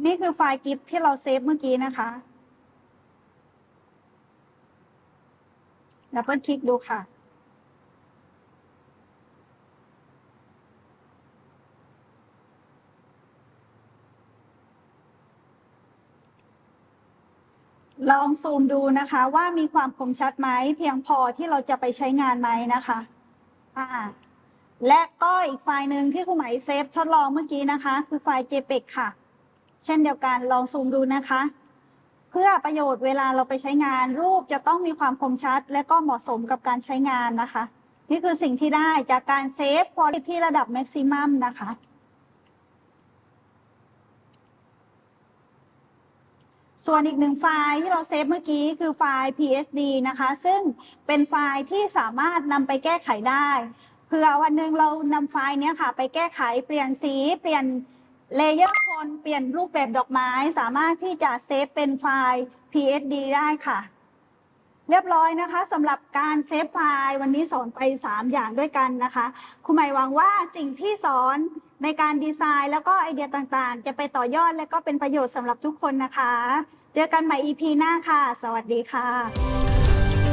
นี่คือไฟล์กิฟที่เราเซฟเมื่อกี้นะคะดับเบิลคลิกดูค่ะลองซูมดูนะคะว่ามีความคมชัดไหมเพียงพอที่เราจะไปใช้งานไหมนะคะและก็อีกไฟล์หนึ่งที่ครูไหมเซฟทดลองเมื่อกี้นะคะคือไฟล์ JPEG ค่ะเช่นเดียวกันลองซูมดูนะคะเพื่อประโยชน์เวลาเราไปใช้งานรูปจะต้องมีความคมชัดและก็เหมาะสมกับการใช้งานนะคะนี่คือสิ่งที่ได้จากการเซฟ Quality ระดับ Maximum นะคะส่วนอีกหนึ่งไฟล์ที่เราเซฟเมื่อกี้คือไฟล์ PSD นะคะซึ่งเป็นไฟล์ที่สามารถนำไปแก้ไขได้เผื่อวันหนึ่งเรานำไฟล์นี้ค่ะไปแก้ไขเปลี่ยนสีเปลี่ยนเลเยอร์คนเปลี่ยนรูปแบบดอกไม้สามารถที่จะเซฟเป็นไฟล์ PSD ได้ค่ะเรียบร้อยนะคะสำหรับการเซฟไฟล์วันนี้สอนไป3อย่างด้วยกันนะคะครูหมายหวังว่าสิ่งที่สอนในการดีไซน์แล้วก็ไอเดียต่างๆจะไปต่อยอดและก็เป็นประโยชน์สำหรับทุกคนนะคะเจอกันใหม่ EP หน้าค่ะสวัสดีค่ะ